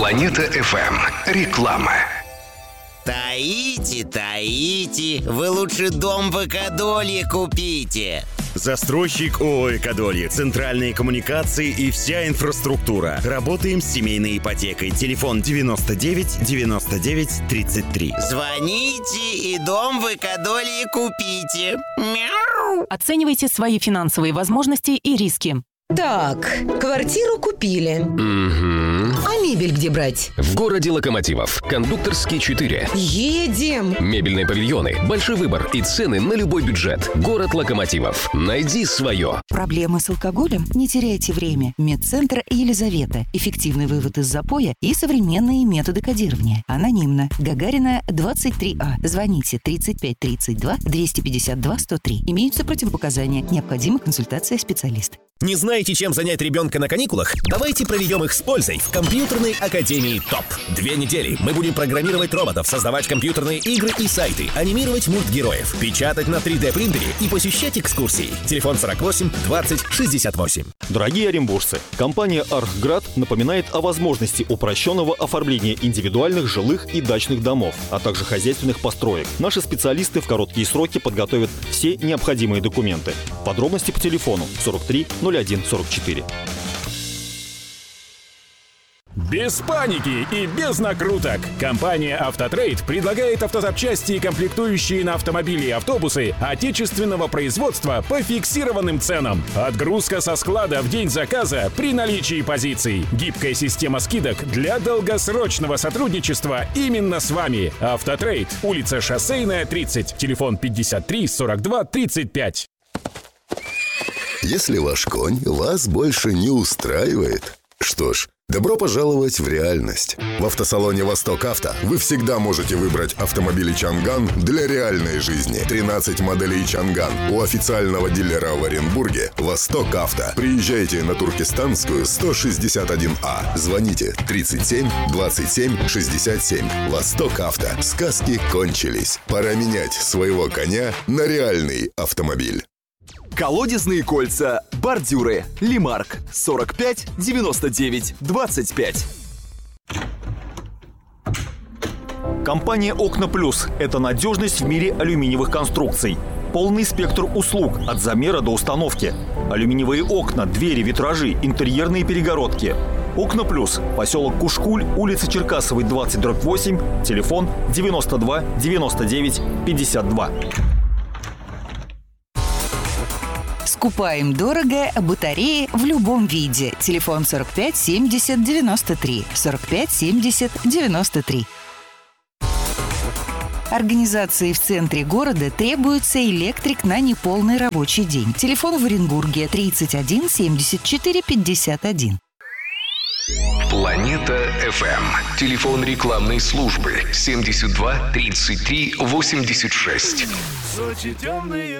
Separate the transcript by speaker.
Speaker 1: Планета FM. Реклама.
Speaker 2: Таите, вы лучше дом в Экодолье купите.
Speaker 3: Застройщик ООО «Экодолье». Центральные коммуникации и вся инфраструктура. Работаем с семейной ипотекой. Телефон 99 99 33.
Speaker 2: Звоните и дом в Экодолье купите. Мяу.
Speaker 4: Оценивайте свои финансовые возможности и риски.
Speaker 5: Так, квартиру купили. А мебель где брать?
Speaker 1: В городе Локомотивов. Кондукторский 4.
Speaker 5: Едем!
Speaker 1: Мебельные павильоны, большой выбор и цены на любой бюджет. Город Локомотивов. Найди свое.
Speaker 6: Проблемы с алкоголем? Не теряйте время. Медцентр Елизавета. Эффективный вывод из запоя и современные методы кодирования. Анонимно. Гагарина, 23А. Звоните 35 32 252 103. Имеются противопоказания. Необходима консультация специалиста.
Speaker 7: Не знаете, чем занять ребенка на каникулах? Давайте проведем их с пользой в компьютерной академии ТОП. 2 недели мы будем программировать роботов, создавать компьютерные игры и сайты, анимировать мультгероев, печатать на 3D-принтере и посещать экскурсии. Телефон 48 20 68.
Speaker 8: Дорогие оренбуржцы, компания «Архград» напоминает о возможности упрощенного оформления индивидуальных жилых и дачных домов, а также хозяйственных построек. Наши специалисты в короткие сроки подготовят все необходимые документы. Подробности по телефону 43 01 44.
Speaker 9: Без паники и без накруток. Компания «Автотрейд» предлагает автозапчасти и комплектующие на автомобили и автобусы отечественного производства по фиксированным ценам. Отгрузка со склада в день заказа при наличии позиций. Гибкая система скидок для долгосрочного сотрудничества именно с вами. «Автотрейд», улица Шоссейная, 30, телефон 53 42 35.
Speaker 10: Если ваш конь вас больше не устраивает, что ж, добро пожаловать в реальность. В автосалоне «Восток Авто» вы всегда можете выбрать автомобили «Чанган» для реальной жизни. 13 моделей «Чанган» у официального дилера в Оренбурге «Восток Авто». Приезжайте на Туркестанскую, 161А. Звоните 37 27 67. «Восток Авто». Сказки кончились. Пора менять своего коня на реальный автомобиль.
Speaker 11: Колодезные кольца, бордюры, Лимарк, 45 99 25.
Speaker 8: Компания «Окна Плюс» – это надежность в мире алюминиевых конструкций. Полный спектр услуг от замера до установки. Алюминиевые окна, двери, витражи, интерьерные перегородки. «Окна Плюс», поселок Кушкуль, улица Черкасовой, 20/8, телефон 92 99 52.
Speaker 6: Скупаем дорого батареи в любом виде. Телефон 45 70 93. 45 70 93. Организации в центре города требуется электрик на неполный рабочий день. Телефон в Оренбурге 31 74 51.
Speaker 1: Планета FM. Телефон рекламной службы 72 33 86.